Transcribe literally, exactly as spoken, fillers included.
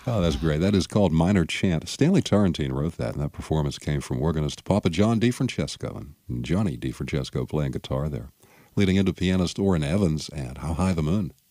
Oh, that's great. That is called Minor Chant. Stanley Tarantine wrote that, and that performance came from organist Papa John DeFrancesco, and Johnny DeFrancesco playing guitar there, leading into pianist Orrin Evans and How High the Moon.